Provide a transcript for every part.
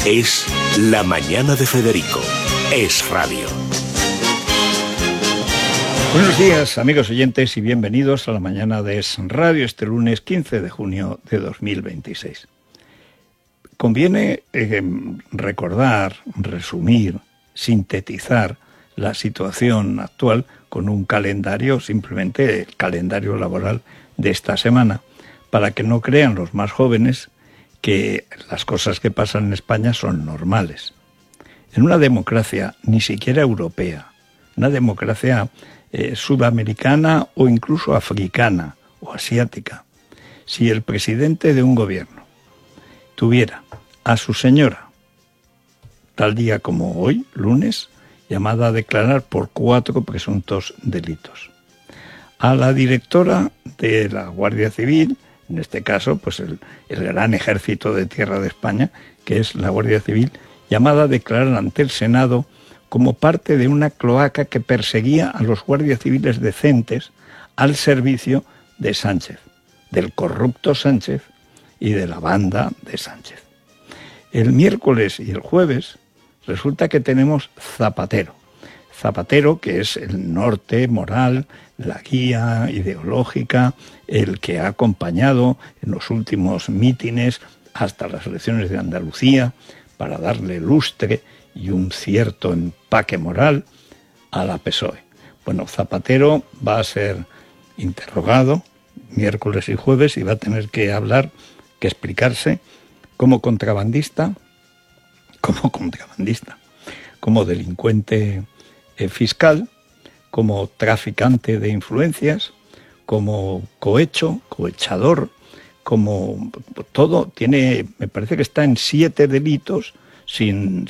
Es La Mañana de Federico. Es Radio. Buenos días, amigos oyentes, y bienvenidos a La Mañana de Es Radio, este lunes 15 de junio de 2026. Conviene recordar, resumir, sintetizar la situación actual con un calendario, simplemente el calendario laboral de esta semana, para que no crean los más jóvenes que las cosas que pasan en España son normales. En una democracia ni siquiera europea, una democracia sudamericana o incluso africana o asiática, si el presidente de un gobierno tuviera a su señora, tal día como hoy, lunes, llamada a declarar por 4 presuntos delitos, a la directora de la Guardia Civil, en este caso, pues el gran ejército de tierra de España, que es la Guardia Civil, llamada a declarar ante el Senado como parte de una cloaca que perseguía a los guardias civiles decentes al servicio de Sánchez, del corrupto Sánchez y de la banda de Sánchez. El miércoles y el jueves resulta que tenemos Zapatero. Zapatero, que es el norte moral, la guía ideológica, el que ha acompañado en los últimos mítines hasta las elecciones de Andalucía para darle lustre y un cierto empaque moral a la PSOE. Bueno, Zapatero va a ser interrogado miércoles y jueves y va a tener que hablar, que explicarse como contrabandista, como delincuente fiscal, como traficante de influencias, como cohechador, como todo, me parece que está en 7 delitos sin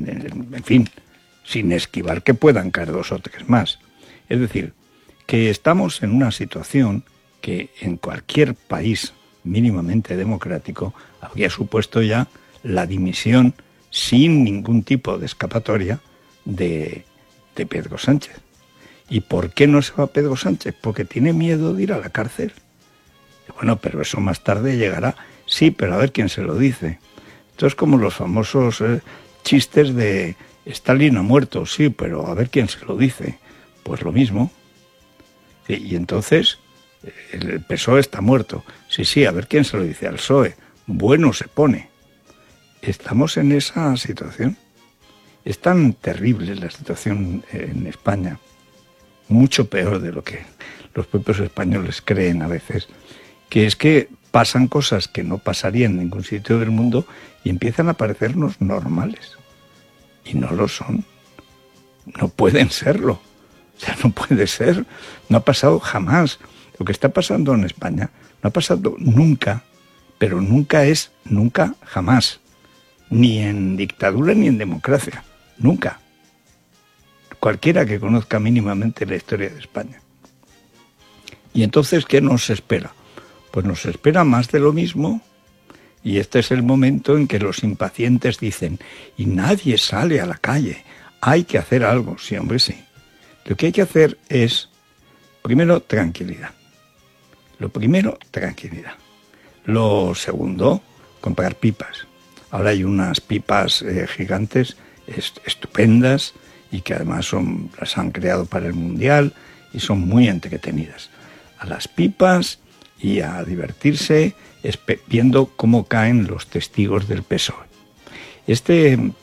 esquivar que puedan caer 2 o 3 más. Es decir, que estamos en una situación que en cualquier país mínimamente democrático habría supuesto ya la dimisión sin ningún tipo de escapatoria de Pedro Sánchez. ¿Y por qué no se va Pedro Sánchez? Porque tiene miedo de ir a la cárcel. Bueno, pero eso más tarde llegará. Sí, pero a ver quién se lo dice. Esto es como los famosos chistes de Stalin ha muerto, sí, pero a ver quién se lo dice. Pues lo mismo. Sí, y entonces el PSOE está muerto. Sí, a ver quién se lo dice al PSOE. Bueno se pone. Estamos en esa situación. Es tan terrible la situación en España, mucho peor de lo que los propios españoles creen a veces, que es que pasan cosas que no pasarían en ningún sitio del mundo y empiezan a parecernos normales. Y no lo son. No pueden serlo. O sea, no puede ser. No ha pasado jamás. Lo que está pasando en España no ha pasado nunca, pero nunca es nunca jamás. Ni en dictadura ni en democracia. Nunca. Cualquiera que conozca mínimamente la historia de España. Y entonces, ¿qué nos espera? Pues nos espera más de lo mismo, y este es el momento en que los impacientes dicen, y nadie sale a la calle, hay que hacer algo. Sí, hombre, sí. Lo que hay que hacer es, primero, tranquilidad. Lo segundo, comprar pipas. Ahora hay unas pipas gigantes, estupendas, y que además las han creado para el Mundial, y son muy entretenidas. A las pipas y a divertirse viendo cómo caen los testigos del PSOE. En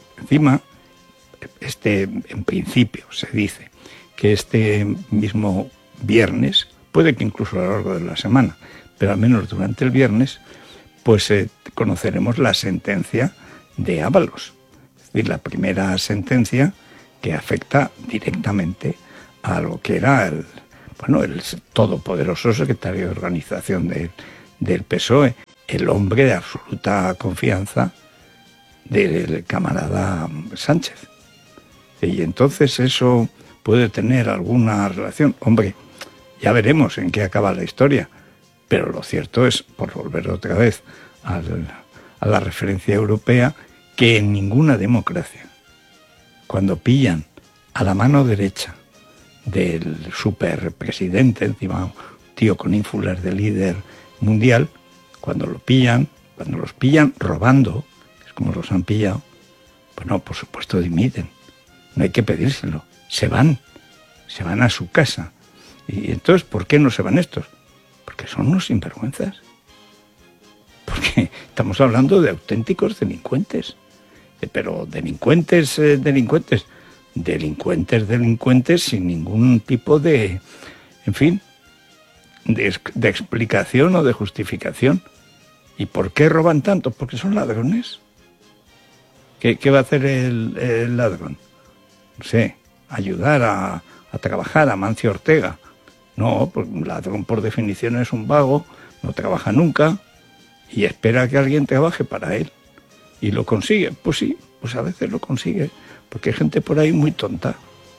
principio se dice que este mismo viernes, puede que incluso a lo largo de la semana, pero al menos durante el viernes, pues conoceremos la sentencia de Ábalos. Es decir, la primera sentencia que afecta directamente a lo que era el todopoderoso secretario de organización del PSOE, el hombre de absoluta confianza del camarada Sánchez. Y entonces eso puede tener alguna relación. Hombre, ya veremos en qué acaba la historia, pero lo cierto es, por volver otra vez a la referencia europea, que en ninguna democracia, cuando pillan a la mano derecha del superpresidente, encima un tío con ínfulas de líder mundial, cuando los pillan robando, es como los han pillado, Pues no, por supuesto dimiten. No hay que pedírselo. Se van a su casa. Y entonces, ¿por qué no se van estos? Porque son unos sinvergüenzas. Porque estamos hablando de auténticos delincuentes. Pero delincuentes sin ningún tipo de, en fin, de explicación o de justificación. ¿Y por qué roban tanto? Porque son ladrones. ¿Qué va a hacer el ladrón? No sé, ayudar a trabajar a Mancio Ortega. No, pues un ladrón por definición es un vago, no trabaja nunca y espera que alguien trabaje para él. ¿Y lo consigue? Pues sí, pues a veces lo consigue, porque hay gente por ahí muy tonta.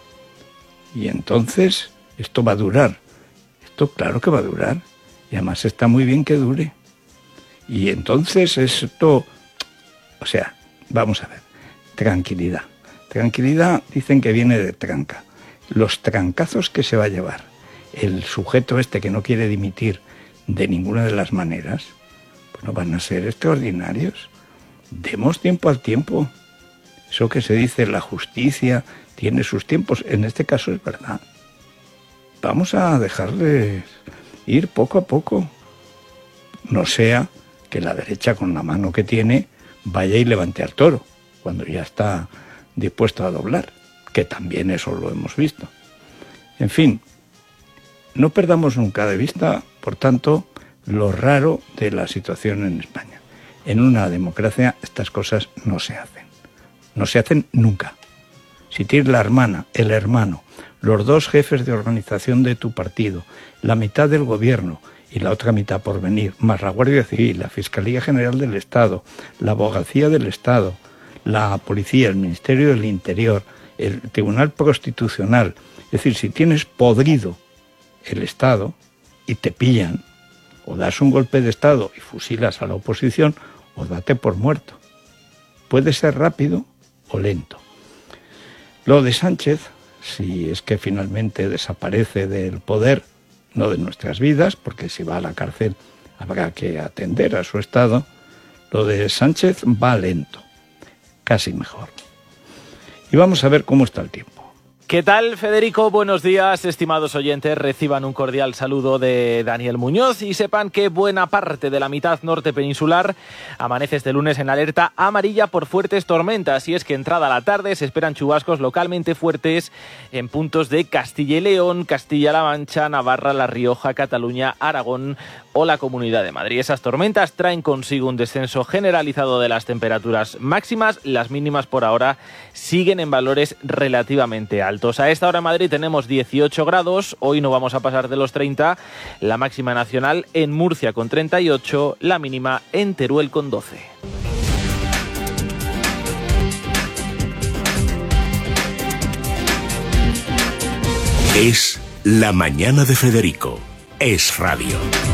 Y entonces, esto va a durar. Esto claro que va a durar. Y además está muy bien que dure. Y entonces esto, o sea, vamos a ver, tranquilidad. Tranquilidad dicen que viene de tranca. Los trancazos que se va a llevar el sujeto este que no quiere dimitir de ninguna de las maneras, pues no van a ser extraordinarios. Demos tiempo al tiempo. Eso que se dice, la justicia tiene sus tiempos, en este caso es verdad. Vamos a dejarles ir poco a poco. No sea que la derecha, con la mano que tiene, vaya y levante al toro, cuando ya está dispuesto a doblar, que también eso lo hemos visto. En fin, no perdamos nunca de vista, por tanto, lo raro de la situación en España. En una democracia estas cosas no se hacen. No se hacen nunca. Si tienes la hermana, el hermano, los dos jefes de organización de tu partido, la mitad del gobierno y la otra mitad por venir, más la Guardia Civil, la Fiscalía General del Estado, la Abogacía del Estado, la Policía, el Ministerio del Interior, el Tribunal Constitucional. Es decir, si tienes podrido el Estado y te pillan, o das un golpe de Estado y fusilas a la oposición, o date por muerto. Puede ser rápido o lento. Lo de Sánchez, si es que finalmente desaparece del poder, no de nuestras vidas, porque si va a la cárcel habrá que atender a su estado, lo de Sánchez va lento, casi mejor. Y vamos a ver cómo está el tiempo. ¿Qué tal, Federico? Buenos días, estimados oyentes. Reciban un cordial saludo de Daniel Muñoz y sepan que buena parte de la mitad norte peninsular amanece este lunes en alerta amarilla por fuertes tormentas. Y es que entrada la tarde se esperan chubascos localmente fuertes en puntos de Castilla y León, Castilla-La Mancha, Navarra, La Rioja, Cataluña, Aragón o la Comunidad de Madrid. Esas tormentas traen consigo un descenso generalizado de las temperaturas máximas. Las mínimas por ahora siguen en valores relativamente altos. A esta hora en Madrid tenemos 18 grados, hoy no vamos a pasar de los 30, la máxima nacional en Murcia con 38, la mínima en Teruel con 12. Es La Mañana de Federico. Es radio.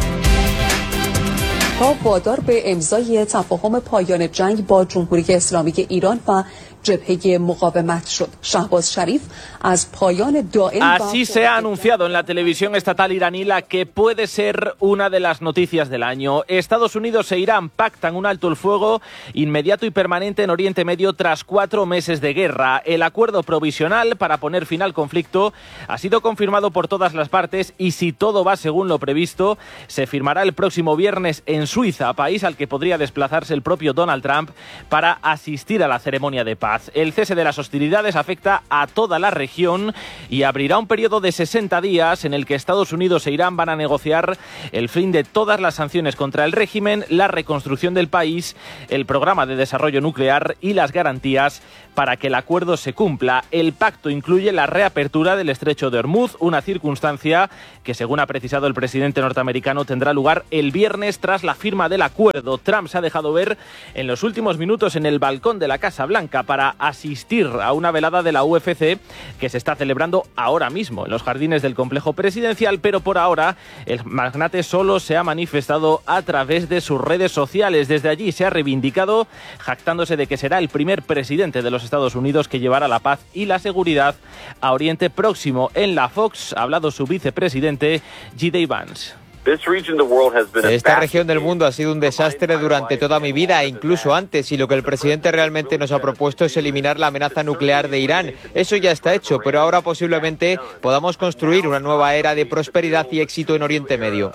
تا وادار به امضای تفاهم پایان جنگ با جمهوری اسلامی ایران و جبهه مقاومت شد. شهباز شریف از پایان دائم. Así se ha anunciado en la televisión estatal iraní la que puede ser una de las noticias del año. Estados Unidos e Irán pactan un alto el fuego inmediato y permanente en Oriente Medio tras 4 meses de guerra. El acuerdo provisional para poner fin al conflicto ha sido confirmado por todas las partes y si todo va según lo previsto, se firmará el próximo viernes en Suiza, país al que podría desplazarse el propio Donald Trump para asistir a la ceremonia de paz. El cese de las hostilidades afecta a toda la región y abrirá un periodo de 60 días en el que Estados Unidos e Irán van a negociar el fin de todas las sanciones contra el régimen, la reconstrucción del país, el programa de desarrollo nuclear y las garantías para que el acuerdo se cumpla. El pacto incluye la reapertura del estrecho de Hormuz, una circunstancia que, según ha precisado el presidente norteamericano, tendrá lugar el viernes tras la firma del acuerdo. Trump se ha dejado ver en los últimos minutos en el balcón de la Casa Blanca para asistir a una velada de la UFC que se está celebrando ahora mismo en los jardines del complejo presidencial, pero por ahora el magnate solo se ha manifestado a través de sus redes sociales. Desde allí se ha reivindicado, jactándose de que será el primer presidente de los Estados Unidos que llevará la paz y la seguridad a Oriente Próximo. En la Fox ha hablado su vicepresidente, J.D. Vance. Esta región del mundo ha sido un desastre durante toda mi vida e incluso antes, y lo que el presidente realmente nos ha propuesto es eliminar la amenaza nuclear de Irán. Eso ya está hecho, pero ahora posiblemente podamos construir una nueva era de prosperidad y éxito en Oriente Medio.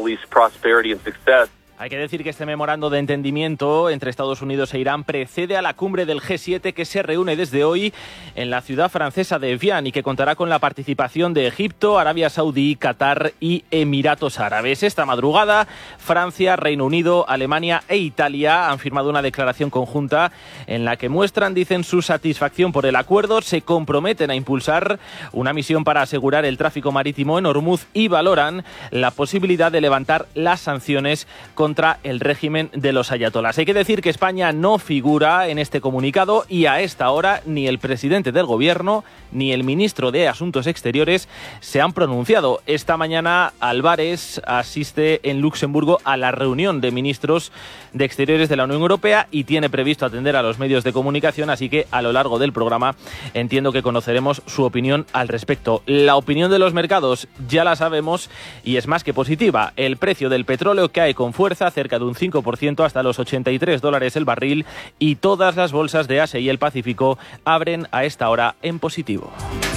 Hay que decir que este memorando de entendimiento entre Estados Unidos e Irán precede a la cumbre del G7 que se reúne desde hoy en la ciudad francesa de Evian y que contará con la participación de Egipto, Arabia Saudí, Qatar y Emiratos Árabes. Esta madrugada, Francia, Reino Unido, Alemania e Italia han firmado una declaración conjunta en la que muestran, dicen, su satisfacción por el acuerdo, se comprometen a impulsar una misión para asegurar el tráfico marítimo en Hormuz y valoran la posibilidad de levantar las sanciones contra el régimen de los ayatolás. Hay que decir que España no figura en este comunicado y a esta hora ni el presidente del gobierno ni el ministro de Asuntos Exteriores se han pronunciado. Esta mañana Álvarez asiste en Luxemburgo a la reunión de ministros de Exteriores de la Unión Europea y tiene previsto atender a los medios de comunicación, así que a lo largo del programa entiendo que conoceremos su opinión al respecto. La opinión de los mercados ya la sabemos y es más que positiva. El precio del petróleo cae con fuerza, cerca de un 5% hasta los $83 el barril, y todas las bolsas de Asia y el Pacífico abren a esta hora en positivo.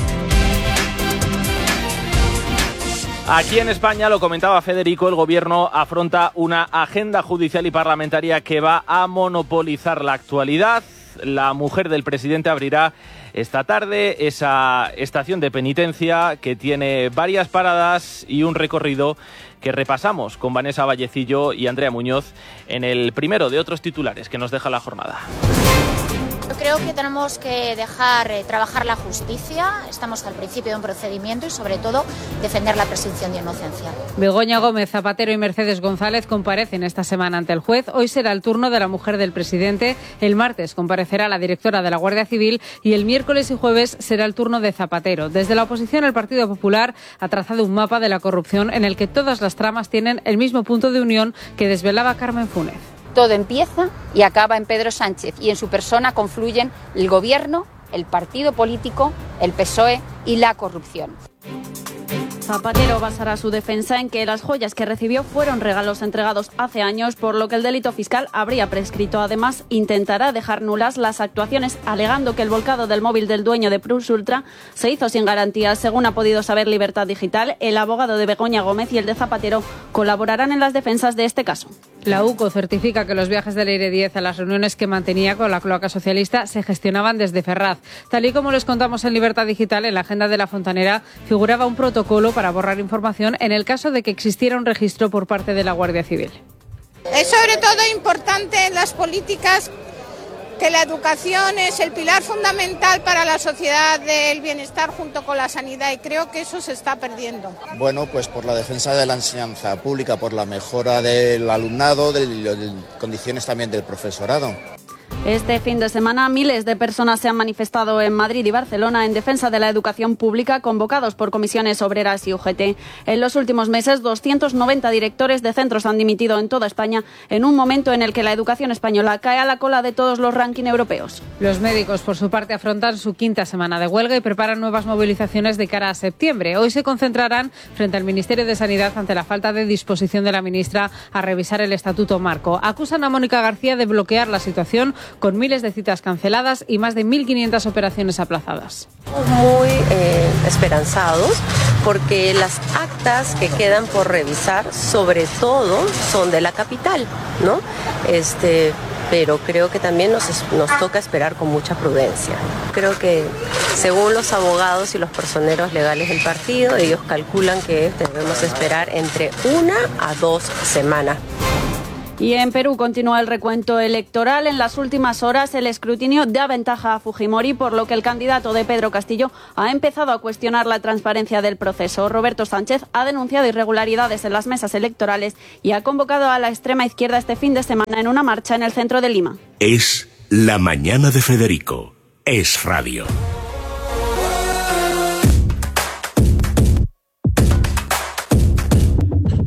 Aquí en España, lo comentaba Federico, el gobierno afronta una agenda judicial y parlamentaria que va a monopolizar la actualidad. La mujer del presidente abrirá esta tarde esa estación de penitencia que tiene varias paradas y un recorrido que repasamos con Vanessa Vallecillo y Andrea Muñoz en el primero de otros titulares que nos deja la jornada. Yo creo que tenemos que dejar trabajar la justicia, estamos al principio de un procedimiento y sobre todo defender la presunción de inocencia. Begoña Gómez Zapatero y Mercedes González comparecen esta semana ante el juez. Hoy será el turno de la mujer del presidente, el martes comparecerá la directora de la Guardia Civil y el miércoles y jueves será el turno de Zapatero. Desde la oposición, el Partido Popular ha trazado un mapa de la corrupción en el que todas las tramas tienen el mismo punto de unión que desvelaba Carmen Fúnez. Todo empieza y acaba en Pedro Sánchez y en su persona confluyen el gobierno, el partido político, el PSOE y la corrupción. Zapatero basará su defensa en que las joyas que recibió fueron regalos entregados hace años, por lo que el delito fiscal habría prescrito. Además, intentará dejar nulas las actuaciones, alegando que el volcado del móvil del dueño de Plus Ultra se hizo sin garantías. Según ha podido saber Libertad Digital, el abogado de Begoña Gómez y el de Zapatero colaborarán en las defensas de este caso. La UCO certifica que los viajes de Leire Díez a las reuniones que mantenía con la cloaca socialista se gestionaban desde Ferraz. Tal y como les contamos en Libertad Digital, en la agenda de la Fontanera figuraba un protocolo para borrar información en el caso de que existiera un registro por parte de la Guardia Civil. Es sobre todo importante en las políticas que la educación es el pilar fundamental para la sociedad del bienestar junto con la sanidad, y creo que eso se está perdiendo. Bueno, pues por la defensa de la enseñanza pública, por la mejora del alumnado, de condiciones también del profesorado. Este fin de semana miles de personas se han manifestado en Madrid y Barcelona en defensa de la educación pública, convocados por comisiones obreras y UGT. En los últimos meses, 290 directores de centros han dimitido en toda España, en un momento en el que la educación española cae a la cola de todos los rankings europeos. Los médicos, por su parte, afrontan su quinta semana de huelga y preparan nuevas movilizaciones de cara a septiembre. Hoy se concentrarán frente al Ministerio de Sanidad ante la falta de disposición de la ministra a revisar el Estatuto Marco. Acusan a Mónica García de bloquear la situación, con miles de citas canceladas y más de 1.500 operaciones aplazadas. Muy esperanzados porque las actas que quedan por revisar, sobre todo, son de la capital, ¿no? Pero creo que también nos toca esperar con mucha prudencia. Creo que según los abogados y los personeros legales del partido, ellos calculan que debemos esperar entre 1 a 2 semanas. Y en Perú continúa el recuento electoral. En las últimas horas el escrutinio da ventaja a Fujimori, por lo que el candidato de Pedro Castillo ha empezado a cuestionar la transparencia del proceso. Roberto Sánchez ha denunciado irregularidades en las mesas electorales y ha convocado a la extrema izquierda este fin de semana en una marcha en el centro de Lima. Es La Mañana de Federico. Es Radio.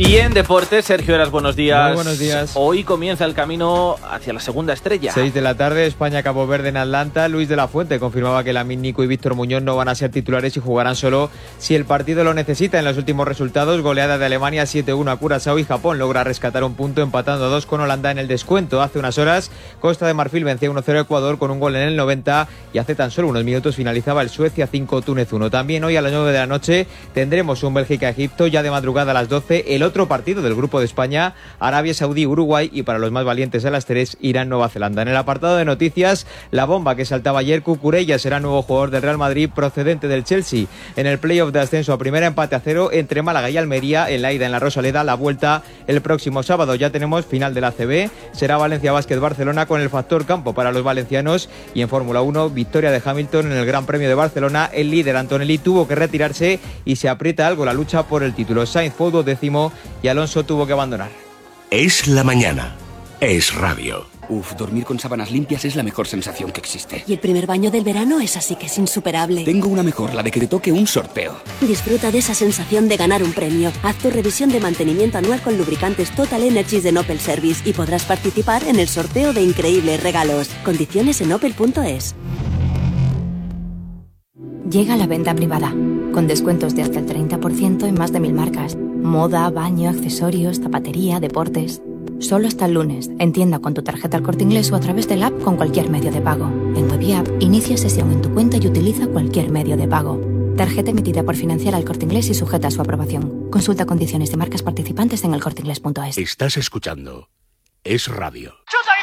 Y en deportes, Sergio Heras, buenos días. Muy buenos días. Hoy comienza el camino hacia la segunda estrella. 6 de la tarde, España-Cabo Verde en Atlanta. Luis de la Fuente confirmaba que Lamine Nico y Víctor Muñoz no van a ser titulares y jugarán solo si el partido lo necesita. En los últimos resultados, goleada de Alemania 7-1 a Curazao y Japón logra rescatar un punto empatando a 2 con Holanda en el descuento. Hace unas horas, Costa de Marfil vencía 1-0 a Ecuador con un gol en el 90 y hace tan solo unos minutos finalizaba el Suecia 5, Túnez 1. También hoy a las 9 de la noche tendremos un Bélgica-Egipto, ya de madrugada a las 12, el otro partido del grupo de España, Arabia Saudí, Uruguay y para los más valientes a las 3, Irán, Nueva Zelanda. En el apartado de noticias, la bomba que saltaba ayer, Cucurella será nuevo jugador del Real Madrid procedente del Chelsea. En el playoff de ascenso a primera, empate a 0 entre Málaga y Almería, en la ida en la Rosaleda, la vuelta el próximo sábado. Ya tenemos final de la ACB, será Valencia Basket Barcelona con el factor campo para los valencianos, y en Fórmula 1, victoria de Hamilton en el Gran Premio de Barcelona. El líder Antonelli tuvo que retirarse y se aprieta algo la lucha por el título. Sainz fue 12º y Alonso tuvo que abandonar. Es la mañana. Es radio. Dormir con sábanas limpias es la mejor sensación que existe. Y el primer baño del verano es así que es insuperable. Tengo una mejor, la de que te toque un sorteo. Disfruta de esa sensación de ganar un premio. Haz tu revisión de mantenimiento anual con lubricantes Total Energies de Opel Service y podrás participar en el sorteo de increíbles regalos. Condiciones en opel.es. Llega la venta privada, con descuentos de hasta el 30% en más de 1000 marcas. Moda, baño, accesorios, zapatería, deportes. Solo hasta el lunes, en tienda con tu tarjeta El Corte Inglés o a través del app con cualquier medio de pago. En Web y App, inicia sesión en tu cuenta y utiliza cualquier medio de pago. Tarjeta emitida por Financiera El Corte Inglés y sujeta a su aprobación. Consulta condiciones de marcas participantes en elcorteinglés.es. Estás escuchando Es Radio.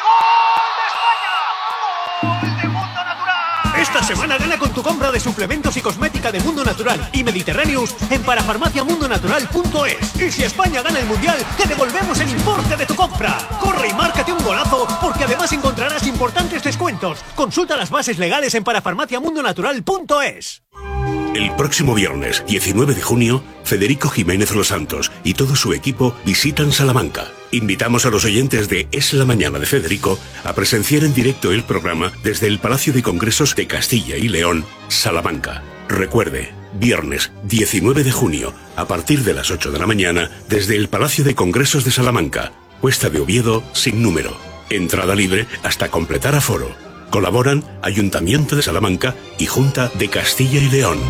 Esta semana gana con tu compra de suplementos y cosmética de Mundo Natural y Mediterraneous en parafarmaciamundonatural.es. Y si España gana el Mundial, te devolvemos el importe de tu compra. Corre y márcate un golazo, porque además encontrarás importantes descuentos. Consulta las bases legales en parafarmaciamundonatural.es. El próximo viernes, 19 de junio, Federico Jiménez Los Santos y todo su equipo visitan Salamanca. Invitamos a los oyentes de Es la Mañana de Federico a presenciar en directo el programa desde el Palacio de Congresos de Castilla y León, Salamanca. Recuerde, viernes 19 de junio, a partir de las 8 de la mañana, desde el Palacio de Congresos de Salamanca, Cuesta de Oviedo, sin número. Entrada libre hasta completar aforo. Colaboran Ayuntamiento de Salamanca y Junta de Castilla y León.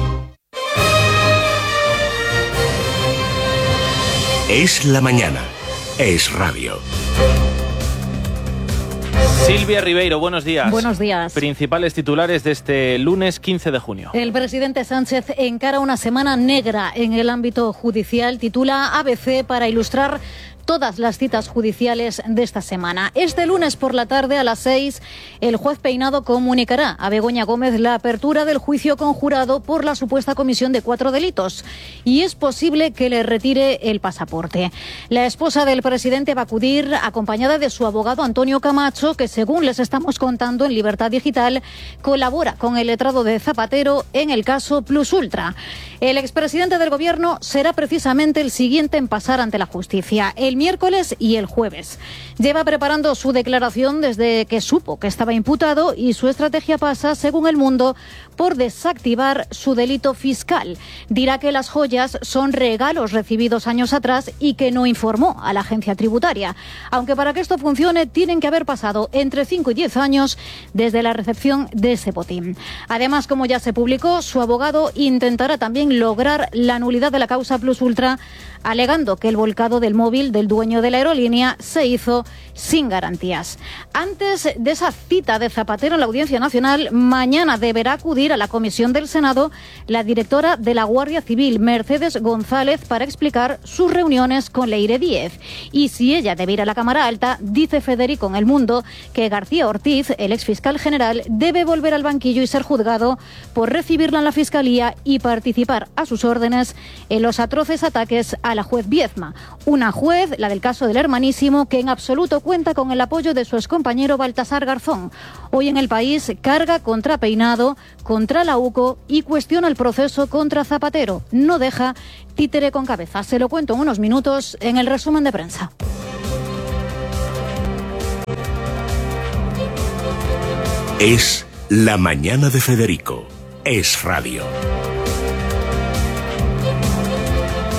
Es la mañana. Es radio. Silvia Ribeiro, buenos días. Buenos días. Principales titulares de este lunes 15 de junio. El presidente Sánchez encara una semana negra en el ámbito judicial, titula ABC para ilustrar todas las citas judiciales de esta semana. Este lunes por la tarde a las 6, el juez Peinado comunicará a Begoña Gómez la apertura del juicio conjurado por la supuesta comisión de 4 delitos y es posible que le retire el pasaporte. La esposa del presidente va a acudir acompañada de su abogado Antonio Camacho, que según les estamos contando en Libertad Digital, colabora con el letrado de Zapatero en el caso Plus Ultra. El expresidente del gobierno será precisamente el siguiente en pasar ante la justicia. El miércoles y el jueves. Lleva preparando su declaración desde que supo que estaba imputado y su estrategia pasa, según El Mundo, por desactivar su delito fiscal. Dirá que las joyas son regalos recibidos años atrás y que no informó a la agencia tributaria. Aunque para que esto funcione tienen que haber pasado entre 5 y 10 años desde la recepción de ese botín. Además, como ya se publicó, su abogado intentará también lograr la nulidad de la causa Plus Ultra, alegando que el volcado del móvil del dueño de la aerolínea se hizo sin garantías. Antes de esa cita de Zapatero en la Audiencia Nacional, mañana deberá acudir a la comisión del Senado la directora de la Guardia Civil, Mercedes González, para explicar sus reuniones con Leire Díez. Y si ella debe ir a la Cámara Alta, dice Federico en El Mundo que García Ortiz, el exfiscal general, debe volver al banquillo y ser juzgado por recibirla en la Fiscalía y participar a sus órdenes en los atroces ataques a la juez Viezma, una juez, la del caso del Hermanísimo, que en absoluto cuenta con el apoyo de su excompañero Baltasar Garzón. Hoy en El País carga contra Peinado, contra la UCO y cuestiona el proceso contra Zapatero. No deja títere con cabeza. Se lo cuento en unos minutos en el resumen de prensa. Es la mañana de Federico. Es radio.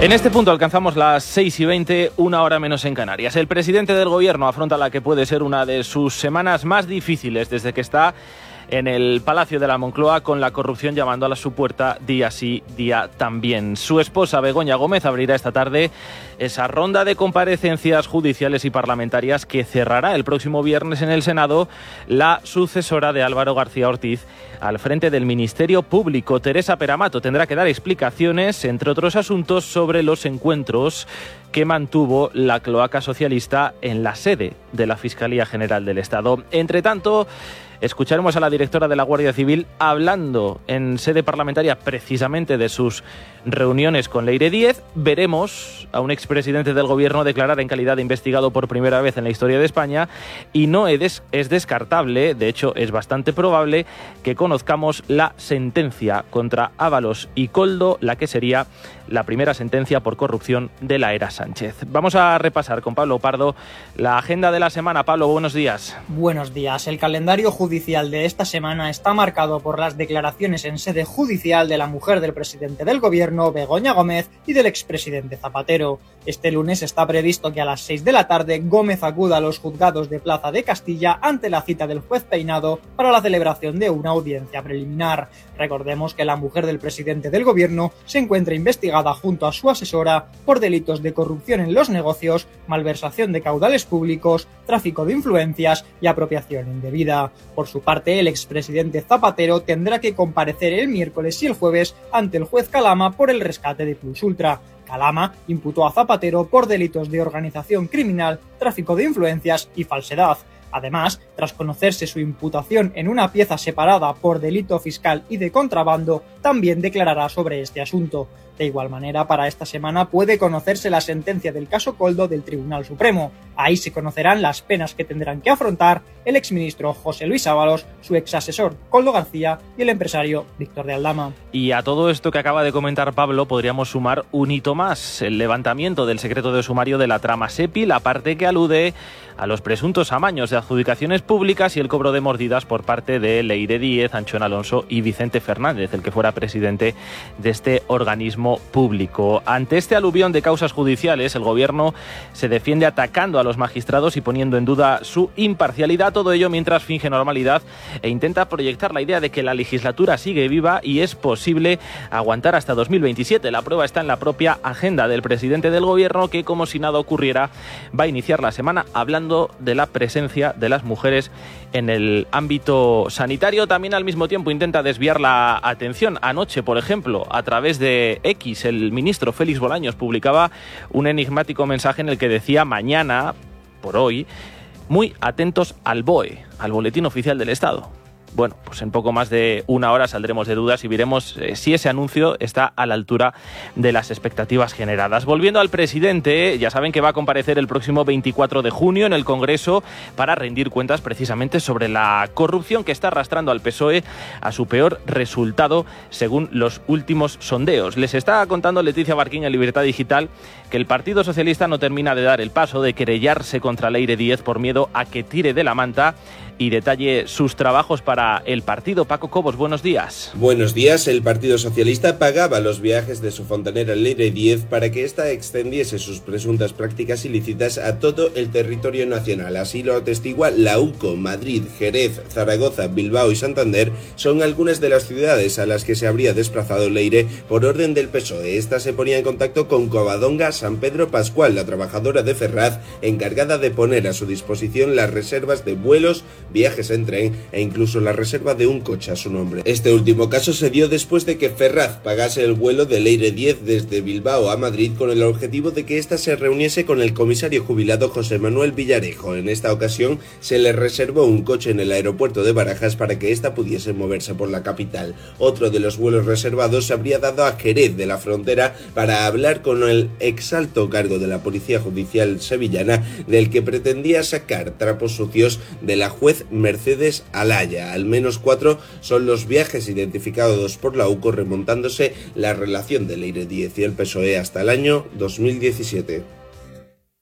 En este punto alcanzamos las 6:20, 1 hora menos en Canarias. El presidente del gobierno afronta la que puede ser una de sus semanas más difíciles desde que está en el Palacio de la Moncloa, con la corrupción llamando a su puerta día sí, día también. Su esposa, Begoña Gómez, abrirá esta tarde esa ronda de comparecencias judiciales y parlamentarias que cerrará el próximo viernes en el Senado la sucesora de Álvaro García Ortiz al frente del Ministerio Público. Teresa Peramato tendrá que dar explicaciones, entre otros asuntos, sobre los encuentros que mantuvo la cloaca socialista en la sede de la Fiscalía General del Estado. Entre tanto, escucharemos a la directora de la Guardia Civil hablando en sede parlamentaria precisamente de sus reuniones con Leire Díez. Veremos a un expresidente del gobierno declarar en calidad de investigado por primera vez en la historia de España, y no es descartable, de hecho es bastante probable, que conozcamos la sentencia contra Ábalos y Koldo, la que sería la primera sentencia por corrupción de la era Sánchez. Vamos a repasar con Pablo Pardo la agenda de la semana. Pablo, buenos días. Buenos días. El calendario judicial de esta semana está marcado por las declaraciones en sede judicial de la mujer del presidente del gobierno, Begoña Gómez, y del expresidente Zapatero. Este lunes está previsto que a las 6 de la tarde Gómez acuda a los juzgados de Plaza de Castilla ante la cita del juez Peinado para la celebración de una audiencia preliminar. Recordemos que la mujer del presidente del gobierno se encuentra investigada junto a su asesora por delitos de corrupción en los negocios, malversación de caudales públicos, tráfico de influencias y apropiación indebida. Por su parte, el expresidente Zapatero tendrá que comparecer el miércoles y el jueves ante el juez Calama por el rescate de Plus Ultra. Calama imputó a Zapatero por delitos de organización criminal, tráfico de influencias y falsedad. Además, tras conocerse su imputación en una pieza separada por delito fiscal y de contrabando, también declarará sobre este asunto. De igual manera, para esta semana puede conocerse la sentencia del caso Koldo del Tribunal Supremo. Ahí se conocerán las penas que tendrán que afrontar el exministro José Luis Ábalos, su exasesor Koldo García y el empresario Víctor de Aldama. Y a todo esto que acaba de comentar Pablo podríamos sumar un hito más: el levantamiento del secreto de sumario de la trama SEPI, la parte que alude a los presuntos amaños de adjudicaciones públicas y el cobro de mordidas por parte de Leire Díez, Anchón Alonso y Vicente Fernández, el que fuera presidente de este organismo público. Ante este aluvión de causas judiciales, el gobierno se defiende atacando a los magistrados y poniendo en duda su imparcialidad, todo ello mientras finge normalidad e intenta proyectar la idea de que la legislatura sigue viva y es posible aguantar hasta 2027. La prueba está en la propia agenda del presidente del gobierno, que, como si nada ocurriera, va a iniciar la semana hablando de la presencia de las mujeres en el ámbito sanitario. También al mismo tiempo intenta desviar la atención. Anoche, por ejemplo, a través de X, el ministro Félix Bolaños publicaba un enigmático mensaje en el que decía: mañana, por hoy, muy atentos al BOE, al Boletín Oficial del Estado. Bueno, pues en poco más de una hora saldremos de dudas y veremos si ese anuncio está a la altura de las expectativas generadas. Volviendo al presidente, ya saben que va a comparecer el próximo 24 de junio en el Congreso para rendir cuentas precisamente sobre la corrupción que está arrastrando al PSOE a su peor resultado según los últimos sondeos. Les está contando Leticia Barquín en Libertad Digital que el Partido Socialista no termina de dar el paso de querellarse contra Leire Díez por miedo a que tire de la manta y detalle sus trabajos para el partido. Paco Cobos, buenos días. Buenos días. El Partido Socialista pagaba los viajes de su fontanera Leire Díez para que ésta extendiese sus presuntas prácticas ilícitas a todo el territorio nacional. Así lo atestigua la UCO. Madrid, Jerez, Zaragoza, Bilbao y Santander son algunas de las ciudades a las que se habría desplazado Leire por orden del PSOE. Esta se ponía en contacto con Covadonga San Pedro Pascual, la trabajadora de Ferraz, encargada de poner a su disposición las reservas de vuelos, viajes en tren e incluso la reserva de un coche a su nombre. Este último caso se dio después de que Ferraz pagase el vuelo de Leire Díez desde Bilbao a Madrid con el objetivo de que ésta se reuniese con el comisario jubilado José Manuel Villarejo. En esta ocasión se le reservó un coche en el aeropuerto de Barajas para que ésta pudiese moverse por la capital. Otro de los vuelos reservados se habría dado a Jerez de la Frontera para hablar con el exalto cargo de la Policía Judicial sevillana, del que pretendía sacar trapos sucios de la juez Mercedes Alaya. Al menos 4 son los viajes identificados por la UCO, remontándose la relación de Leire Díez y el PSOE hasta el año 2017.